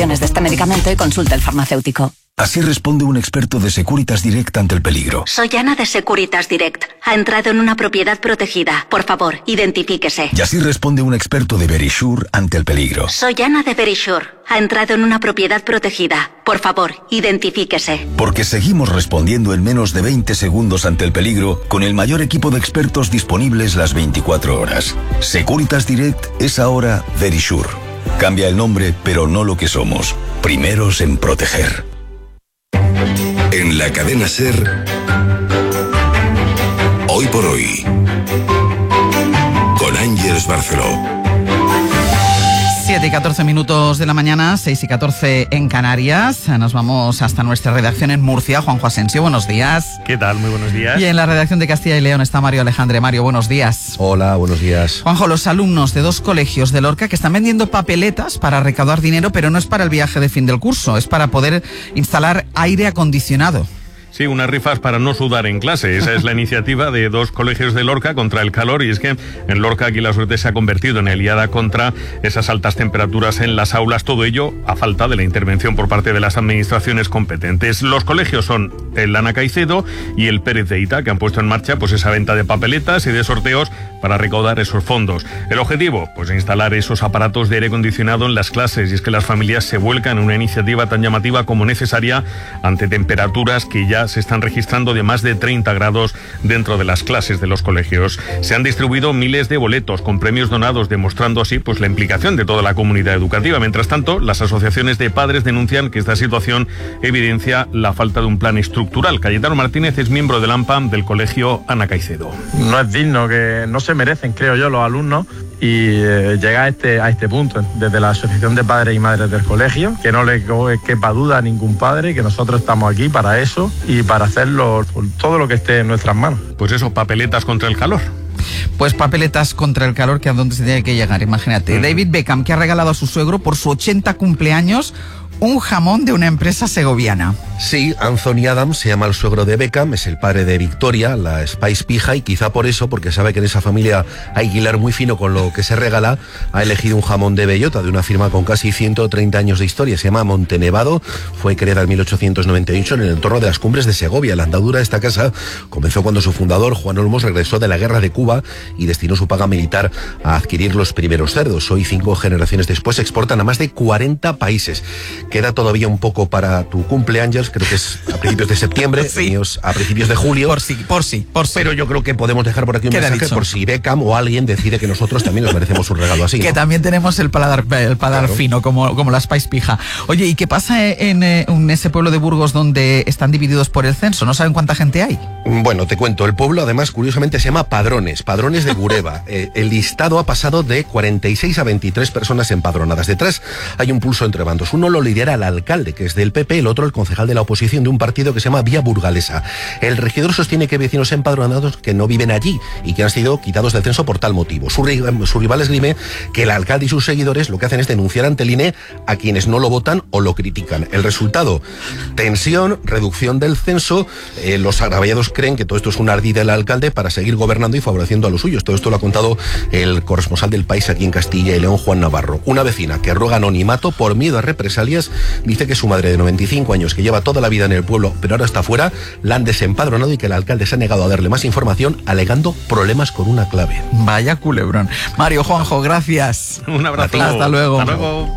de este medicamento y consulte al farmacéutico. Así responde un experto de Securitas Direct ante el peligro. Soy Ana de Securitas Direct. Ha entrado en una propiedad protegida. Por favor, identifíquese. Y así responde un experto de Verisure ante el peligro. Soy Ana de Verisure. Ha entrado en una propiedad protegida. Por favor, identifíquese. Porque seguimos respondiendo en menos de 20 segundos ante el peligro con el mayor equipo de expertos disponibles las 24 horas. Securitas Direct es ahora Verisure. Cambia el nombre, pero no lo que somos. Primeros en proteger. En la cadena SER, Hoy por Hoy, con Ángeles Barceló. 7:14 de la mañana, 6:14 en Canarias. Nos vamos hasta nuestra redacción en Murcia. Juanjo Asensio, buenos días. ¿Qué tal? Muy buenos días. Y en la redacción de Castilla y León está Mario Alejandre. Mario, buenos días. Hola, buenos días. Juanjo, los alumnos de 2 colegios de Lorca que están vendiendo papeletas para recaudar dinero, pero no es para el viaje de fin del curso, es para poder instalar aire acondicionado. Sí, unas rifas para no sudar en clase. Esa es la iniciativa de 2 colegios de Lorca contra el calor, y es que en Lorca aquí la suerte se ha convertido en aliada contra esas altas temperaturas en las aulas, todo ello a falta de la intervención por parte de las administraciones competentes. Los colegios son el Ana Caicedo y el Pérez de Ita, que han puesto en marcha pues esa venta de papeletas y de sorteos para recaudar esos fondos. El objetivo, pues instalar esos aparatos de aire acondicionado en las clases, y es que las familias se vuelcan en una iniciativa tan llamativa como necesaria ante temperaturas que ya se están registrando de más de 30 grados dentro de las clases de los colegios. Se han distribuido miles de boletos con premios donados, demostrando así pues la implicación de toda la comunidad educativa. Mientras tanto, las asociaciones de padres denuncian que esta situación evidencia la falta de un plan estructural. Cayetano Martínez es miembro del AMPAM del colegio Ana Caicedo. No es digno, que no se merecen, creo yo, los alumnos, y llegar a este punto desde la Asociación de Padres y Madres del Colegio, que no le quepa duda a ningún padre que nosotros estamos aquí para eso y para hacerlo todo lo que esté en nuestras manos. Pues eso, papeletas contra el calor. Pues papeletas contra el calor, que a dónde se tiene que llegar, imagínate. David Beckham, que ha regalado a su suegro por su 80 cumpleaños un jamón de una empresa segoviana. Sí, Anthony Adams se llama el suegro de Beckham, es el padre de Victoria, la Spice pija, y quizá por eso, porque sabe que en esa familia hay que hilar muy fino con lo que se regala, ha elegido un jamón de bellota de una firma con casi 130 años de historia. Se llama Montenevado, fue creada en 1898 en el entorno de las Cumbres de Segovia. La andadura de esta casa comenzó cuando su fundador, Juan Olmos, regresó de la guerra de Cuba y destinó su paga militar a adquirir los primeros cerdos. Hoy, 5 generaciones después, se exportan a más de 40 países. Queda todavía un poco para tu cumpleaños, creo que es a principios de septiembre, sí. A principios de julio. Por sí. Pero yo creo que podemos dejar por aquí un mensaje por si Beckham o alguien decide que nosotros también nos merecemos un regalo así. Que ¿no? También tenemos el paladar claro, fino, como la Spice pija. Oye, ¿y qué pasa en ese pueblo de Burgos donde están divididos por el censo? ¿No saben cuánta gente hay? Bueno, te cuento. El pueblo, además, curiosamente se llama Padrones de Gureba. El listado ha pasado de 46 a 23 personas empadronadas. Detrás hay un pulso entre bandos. Uno lo lidera el alcalde, que es del PP, el otro el concejal de la oposición de un partido que se llama Vía Burgalesa. El regidor sostiene que hay vecinos empadronados que no viven allí y que han sido quitados del censo por tal motivo. Su rival esgrime que el alcalde y sus seguidores lo que hacen es denunciar ante el INE a quienes no lo votan o lo critican. El resultado, tensión, reducción del censo. Los agraviados creen que todo esto es un ardid del alcalde para seguir gobernando y favoreciendo a los suyos. Todo esto lo ha contado el corresponsal del País aquí en Castilla y León, Juan Navarro. Una vecina que ruega anonimato por miedo a represalias dice que su madre de 95 años, que lleva toda la vida en el pueblo pero ahora está fuera, la han desempadronado y que el alcalde se ha negado a darle más información alegando problemas con una clave. Vaya culebrón. Mario, Juanjo, gracias. Un abrazo. Hasta luego. Hasta luego.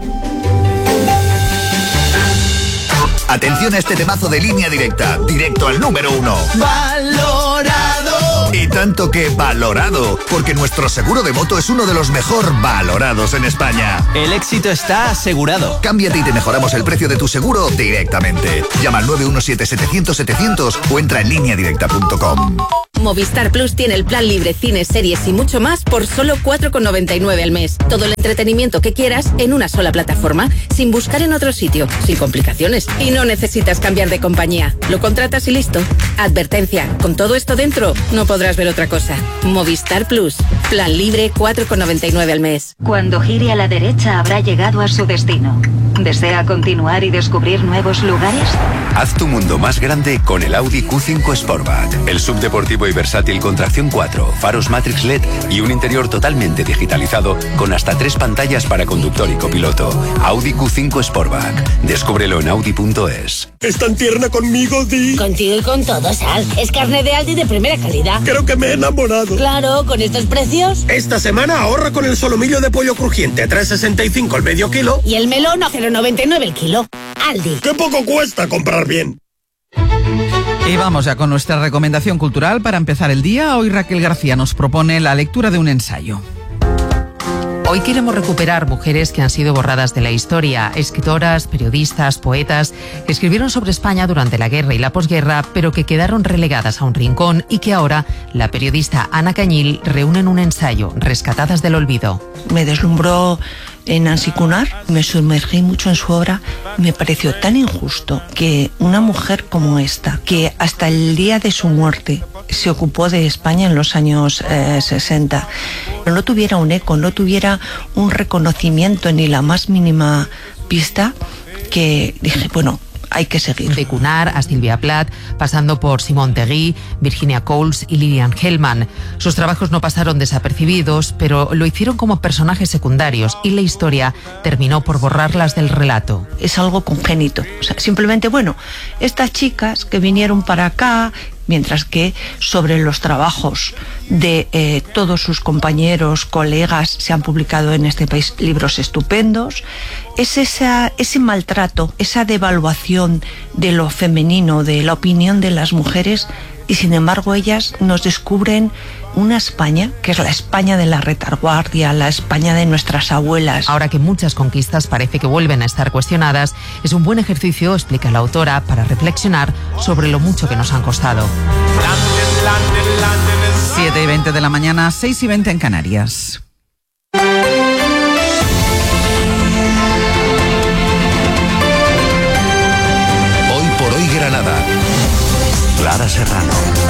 Atención a este temazo de Línea Directa, directo al número 1. ¡Valorado! Y tanto que valorado, porque nuestro seguro de moto es uno de los mejor valorados en España. El éxito está asegurado. Cámbiate y te mejoramos el precio de tu seguro directamente. Llama al 917-700-700 o entra en lineadirecta.com. Movistar Plus tiene el plan libre, cines, series y mucho más por solo 4,99 al mes. Todo el entretenimiento que quieras en una sola plataforma, sin buscar en otro sitio, sin complicaciones. Y no necesitas cambiar de compañía. Lo contratas y listo. Advertencia, con todo esto dentro, no podrás podrás ver otra cosa. Movistar Plus. Plan libre 4,99 al mes. Cuando gire a la derecha habrá llegado a su destino. ¿Desea continuar y descubrir nuevos lugares? Haz tu mundo más grande con el Audi Q5 Sportback. El subdeportivo y versátil con tracción 4, faros Matrix LED y un interior totalmente digitalizado con hasta 3 pantallas para conductor y copiloto. Audi Q5 Sportback. Descúbrelo en Audi.es. ¿Es tan tierna conmigo, Di? Contigo y con todo, Sal. Es carne de Aldi de primera calidad. Creo que me he enamorado. Claro, con estos precios. Esta semana ahorra con el solomillo de pollo crujiente, 3,65 el medio kilo. Y el melón a 0,99 el kilo. Aldi. ¡Qué poco cuesta comprar bien! Y vamos ya con nuestra recomendación cultural para empezar el día. Hoy Raquel García nos propone la lectura de un ensayo. Hoy queremos recuperar mujeres que han sido borradas de la historia, escritoras, periodistas, poetas, que escribieron sobre España durante la guerra y la posguerra, pero que quedaron relegadas a un rincón y que ahora la periodista Ana Cañil reúne en un ensayo, Rescatadas del olvido. Me deslumbró Nancy Cunard, me sumergí mucho en su obra. Me pareció tan injusto que una mujer como esta, que hasta el día de su muerte se ocupó de España en los años 60, no tuviera un eco, no tuviera un reconocimiento ni la más mínima pista, que dije, bueno, hay que seguir. De Cunard a Silvia Plath, pasando por Simone Tegui, Virginia Coles y Lillian Hellman. Sus trabajos no pasaron desapercibidos, pero lo hicieron como personajes secundarios y la historia terminó por borrarlas del relato. Es algo congénito. O sea, simplemente, bueno, estas chicas que vinieron para acá, mientras que sobre los trabajos de todos sus compañeros, colegas, se han publicado en este país libros estupendos. Es ese maltrato, esa devaluación de lo femenino, de la opinión de las mujeres, y sin embargo ellas nos descubren una España, que es la España de la retaguardia, la España de nuestras abuelas. Ahora que muchas conquistas parece que vuelven a estar cuestionadas, es un buen ejercicio, explica la autora, para reflexionar sobre lo mucho que nos han costado. 7:20 de la mañana, 6:20 en Canarias. Hoy por hoy Granada. Clara Serrano.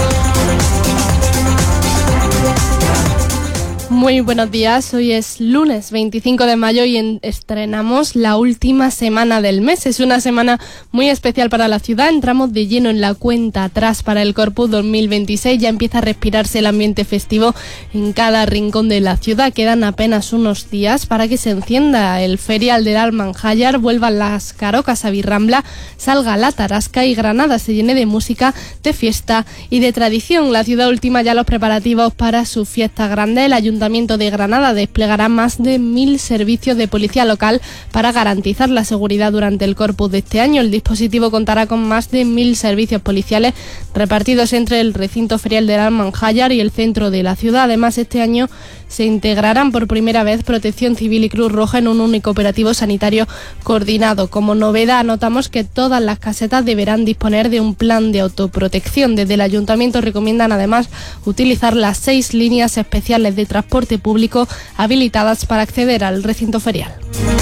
Muy buenos días, hoy es lunes 25 de mayo y estrenamos la última semana del mes. Es una semana muy especial para la ciudad, entramos de lleno en la cuenta atrás para el Corpus 2026, ya empieza a respirarse el ambiente festivo en cada rincón de la ciudad. Quedan apenas unos días para que se encienda el ferial del Almanjayar, vuelvan las carocas a Birrambla, salga la tarasca y Granada se llene de música, de fiesta y de tradición. La ciudad ultima ya los preparativos para su fiesta grande. El Ayuntamiento de Granada desplegará más de 1.000 servicios de policía local para garantizar la seguridad durante el Corpus de este año. El dispositivo contará con más de 1.000 servicios policiales repartidos entre el recinto ferial del Almanjayar y el centro de la ciudad. Además, este año se integrarán por primera vez Protección Civil y Cruz Roja en un único operativo sanitario coordinado. Como novedad, anotamos que todas las casetas deberán disponer de un plan de autoprotección. Desde el Ayuntamiento recomiendan además utilizar las 6 líneas especiales de transporte público habilitadas para acceder al recinto ferial.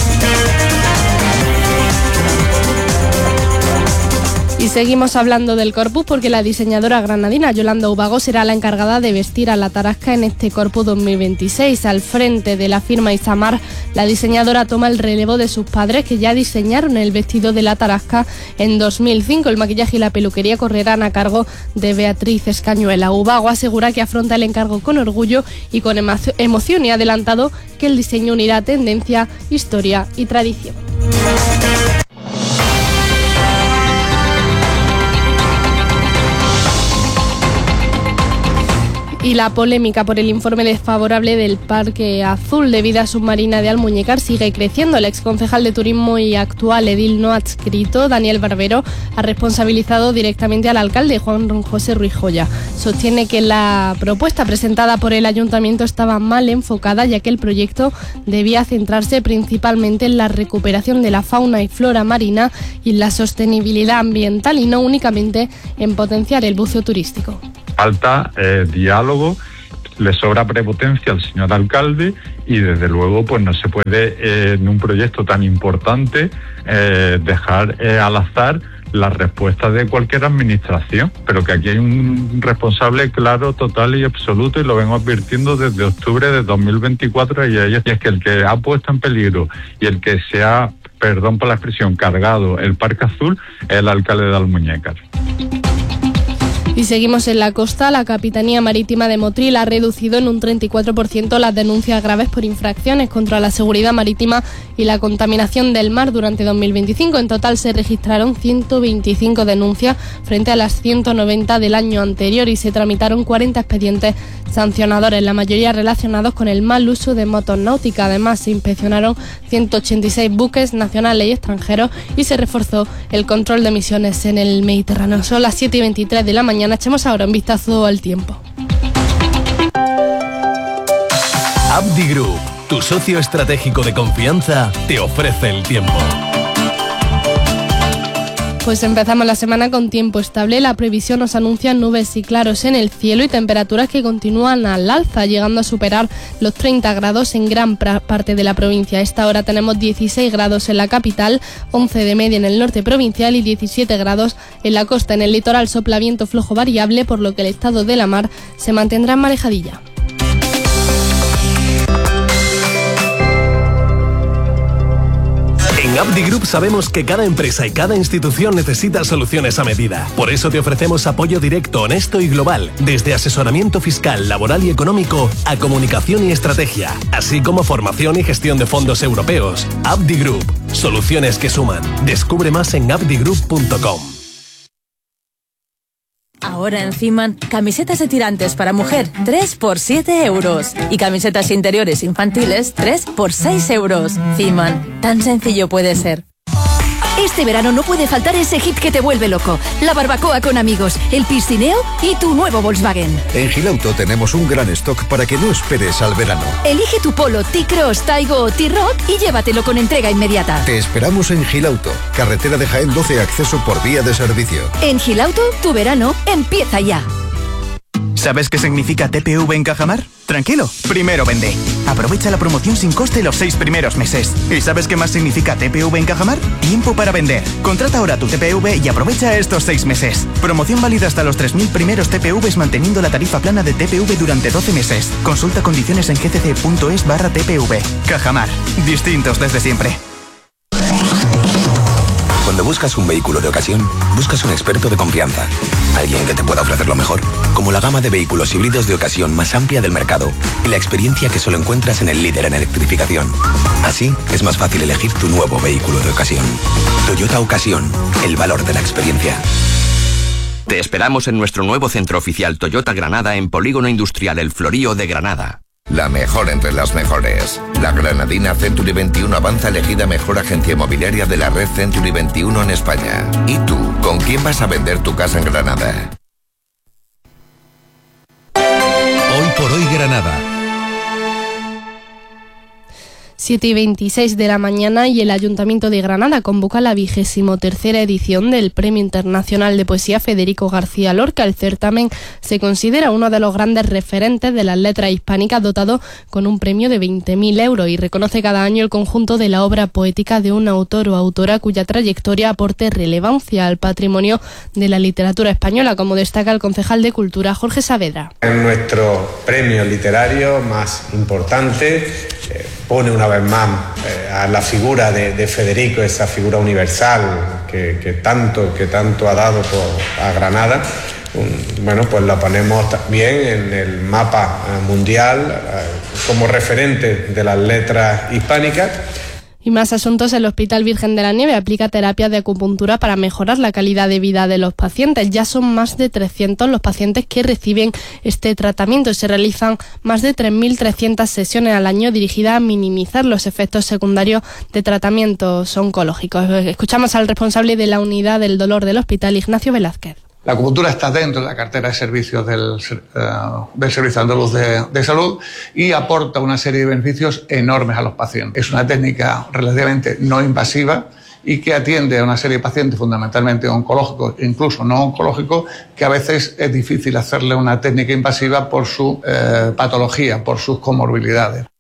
Y seguimos hablando del Corpus porque la diseñadora granadina Yolanda Ubago será la encargada de vestir a la tarasca en este Corpus 2026. Al frente de la firma Isamar, la diseñadora toma el relevo de sus padres que ya diseñaron el vestido de la tarasca en 2005. El maquillaje y la peluquería correrán a cargo de Beatriz Escañuela. Ubago asegura que afronta el encargo con orgullo y con emoción y ha adelantado que el diseño unirá tendencia, historia y tradición. Y la polémica por el informe desfavorable del Parque Azul de Vida Submarina de Almuñécar sigue creciendo. El exconcejal de Turismo y actual edil no adscrito, Daniel Barbero, ha responsabilizado directamente al alcalde, Juan José Ruiz Joya. Sostiene que la propuesta presentada por el ayuntamiento estaba mal enfocada, ya que el proyecto debía centrarse principalmente en la recuperación de la fauna y flora marina y en la sostenibilidad ambiental y no únicamente en potenciar el buceo turístico. Falta diálogo, le sobra prepotencia al señor alcalde y desde luego pues no se puede en un proyecto tan importante dejar al azar la respuesta de cualquier administración, pero que aquí hay un responsable claro, total y absoluto, y lo vengo advirtiendo desde octubre de 2024, y es que el que ha puesto en peligro y el que se ha, perdón por la expresión, cargado el Parque Azul es el alcalde de Almuñécar. Y seguimos en la costa. La Capitanía Marítima de Motril ha reducido en un 34% las denuncias graves por infracciones contra la seguridad marítima y la contaminación del mar durante 2025. En total se registraron 125 denuncias frente a las 190 del año anterior y se tramitaron 40 expedientes sancionadores, la mayoría relacionados con el mal uso de motos náuticas. Además, se inspeccionaron 186 buques nacionales y extranjeros y se reforzó el control de emisiones en el Mediterráneo. Son las 7:23 de la mañana. Echemos ahora un vistazo al tiempo. Abdi Group, tu socio estratégico de confianza, te ofrece el tiempo. Pues empezamos la semana con tiempo estable. La previsión nos anuncia nubes y claros en el cielo y temperaturas que continúan al alza, llegando a superar los 30 grados en gran parte de la provincia. A esta hora tenemos 16 grados en la capital, 11 de media en el norte provincial y 17 grados en la costa. En el litoral sopla viento flojo variable, por lo que el estado de la mar se mantendrá en marejadilla. En Abdi Group sabemos que cada empresa y cada institución necesita soluciones a medida. Por eso te ofrecemos apoyo directo, honesto y global, desde asesoramiento fiscal, laboral y económico a comunicación y estrategia, así como formación y gestión de fondos europeos. Abdi Group, soluciones que suman. Descubre más en abdigroup.com. Ahora en Ciman, camisetas de tirantes para mujer, 3 por 7 euros. Y camisetas interiores infantiles, 3 por 6 euros. Ciman, tan sencillo puede ser. Este verano no puede faltar ese hit que te vuelve loco. La barbacoa con amigos, el piscineo y tu nuevo Volkswagen. En Gilauto tenemos un gran stock para que no esperes al verano. Elige tu Polo, T-Cross, Taigo o T-Rock y llévatelo con entrega inmediata. Te esperamos en Gilauto, carretera de Jaén 12, acceso por vía de servicio. En Gilauto, tu verano empieza ya. ¿Sabes qué significa TPV en Cajamar? Tranquilo, primero vende. Aprovecha la promoción sin coste los 6 primeros meses. ¿Y sabes qué más significa TPV en Cajamar? Tiempo para vender. Contrata ahora tu TPV y aprovecha estos 6 meses. Promoción válida hasta los 3.000 primeros TPVs manteniendo la tarifa plana de TPV durante 12 meses. Consulta condiciones en gcc.es/TPV. Cajamar. Distintos desde siempre. Cuando buscas un vehículo de ocasión, buscas un experto de confianza. Alguien que te pueda ofrecer lo mejor, como la gama de vehículos híbridos de ocasión más amplia del mercado y la experiencia que solo encuentras en el líder en electrificación. Así, es más fácil elegir tu nuevo vehículo de ocasión. Toyota Ocasión, el valor de la experiencia. Te esperamos en nuestro nuevo centro oficial Toyota Granada en Polígono Industrial El Florío de Granada. La mejor entre las mejores. La granadina Century 21 avanza elegida mejor agencia inmobiliaria de la red Century 21 en España. ¿Y tú, con quién vas a vender tu casa en Granada? Hoy por hoy Granada. 7:26 de la mañana y el Ayuntamiento de Granada convoca la 23ª edición del Premio Internacional de Poesía Federico García Lorca. El certamen se considera uno de los grandes referentes de las letras hispánicas, dotado con un premio de 20.000 euros y reconoce cada año el conjunto de la obra poética de un autor o autora cuya trayectoria aporte relevancia al patrimonio de la literatura española, como destaca el concejal de Cultura, Jorge Saavedra. Es nuestro premio literario más importante. Pone una vez más a la figura de Federico, esa figura universal que tanto ha dado a Granada. Bueno, pues la ponemos también en el mapa mundial como referente de las letras hispánicas. Y más asuntos. El Hospital Virgen de la Nieve aplica terapias de acupuntura para mejorar la calidad de vida de los pacientes. Ya son más de 300 los pacientes que reciben este tratamiento y se realizan más de 3.300 sesiones al año dirigidas a minimizar los efectos secundarios de tratamientos oncológicos. Escuchamos al responsable de la unidad del dolor del hospital, Ignacio Velázquez. La acupuntura está dentro de la cartera de servicios del Servicio Andaluz de Salud y aporta una serie de beneficios enormes a los pacientes. Es una técnica relativamente no invasiva y que atiende a una serie de pacientes fundamentalmente oncológicos, incluso no oncológicos, que a veces es difícil hacerle una técnica invasiva por su patología, por sus comorbilidades.